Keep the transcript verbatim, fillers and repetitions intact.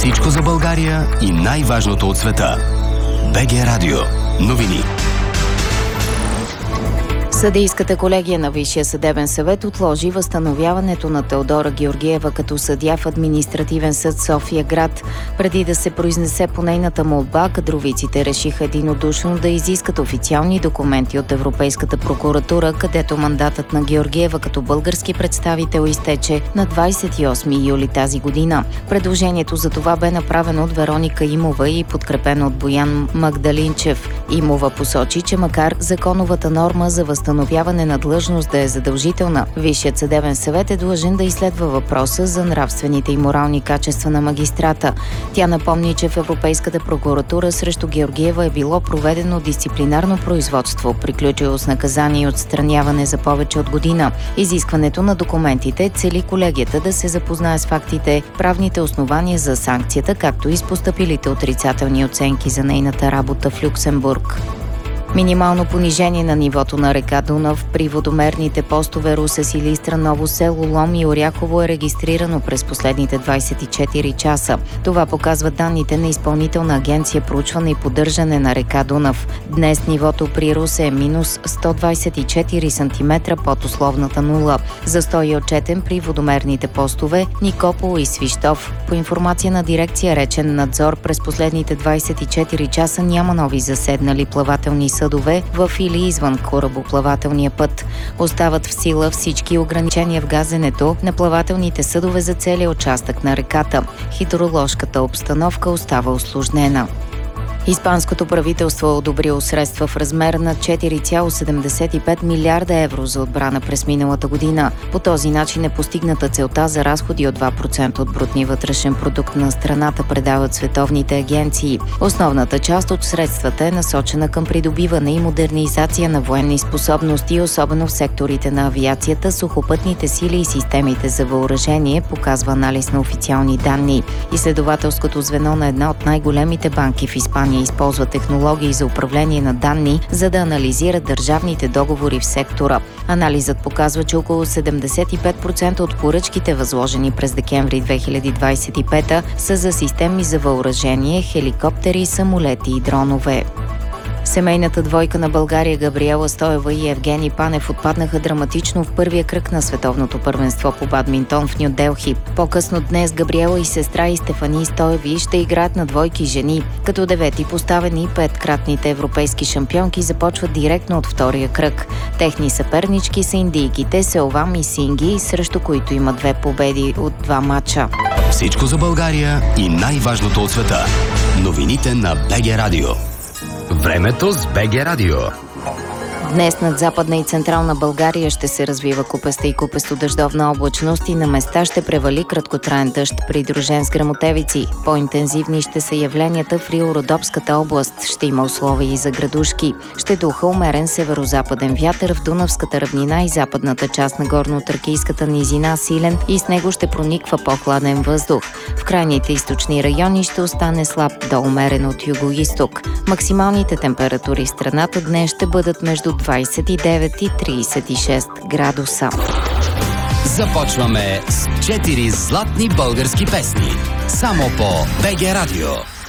Всичко за България и най-важното от света. БГ Радио. Новини. Съдийската колегия на Висшия съдебен съвет отложи възстановяването на Теодора Георгиева като съдия в Административен съд София град. Преди да се произнесе по нейната молба, кадровиците решиха единодушно да изискат официални документи от Европейската прокуратура, където мандатът на Георгиева като български представител изтече на двадесет и осми юли тази година. Предложението за това бе направено от Вероника Имова и подкрепено от Боян Магдалинчев. Имова посочи, че макар законовата норма за възстановяване на длъжност да е задължителна, Висшият съдебен съвет е длъжен да изследва въпроса за нравствените и морални качества на магистрата. Тя напомни, че в Европейската прокуратура срещу Георгиева е било проведено дисциплинарно производство, приключило с наказание и отстраняване за повече от година. Изискването на документите цели колегията да се запознае с фактите, правните основания за санкцията, както и с постъпилите отрицателни оценки за нейната работа в Люксембург. Минимално понижение на нивото на река Дунав при водомерните постове Русе, Силистра, Ново село, Лом и Оряхово е регистрирано през последните двадесет и четири часа. Това показват данните на Изпълнителна агенция проучване и поддържане на река Дунав. Днес нивото при Русе е минус сто двадесет и четири сантиметра под условната нула. Застой е отчетен при водомерните постове Никополо и Свищов. По информация на дирекция Речен надзор, през последните двадесет и четири часа няма нови заседнали плавателни съдове в или извън корабоплавателния път. Остават в сила всички ограничения в газенето на плавателните съдове за целия участък на реката. Хидроложката обстановка остава усложнена. Испанското правителство е одобрило средства в размер на четири цяло седемдесет и пет милиарда евро за отбрана през миналата година. По този начин е постигната целта за разходи от два процента от брутния вътрешен продукт на страната, предават световните агенции. Основната част от средствата е насочена към придобиване и модернизация на военни способности, особено в секторите на авиацията, сухопътните сили и системите за въоръжение, показва анализ на официални данни. Изследователското звено на една от най-големите банки в Испания използва технологии за управление на данни, за да анализира държавните договори в сектора. Анализът показва, че около седемдесет и пет процента от поръчките, възложени през декември две хиляди двадесет и пета, са за системи за въоръжение, хеликоптери, самолети и дронове. Семейната двойка на България Габриела Стоева и Евгений Панев отпаднаха драматично в първия кръг на световното първенство по бадминтон в Ню Делхи. По-късно днес Габриела и сестра и Стефани Стоеви ще играят на двойки жени. Като девети поставени, петкратните европейски шампионки започват директно от втория кръг. Техни съпернички са индийките Селвам и Синги, срещу които има две победи от два матча. Всичко за България и най-важното от света. Новините на БГ Радио. Времето с БГ Радио. Днес над Западна и Централна България ще се развива купеста и купесто-дъждовна облачност и на места ще превали краткотраен дъжд, придружен с гръмотевици. По-интензивни ще са явленията в Рио-Родопската област. Ще има условия и за градушки. Ще духа умерен северо-западен вятър в Дунавската равнина и западната част на горно-тракийската низина силен и с него ще прониква по-хладен въздух. В крайните източни райони ще остане слаб до умерен от юго-исток. Максималните температури в страната днес ще бъдат между двадесет и девет и тридесет и шест градуса. Започваме с четири златни български песни. Само по БГ Радио.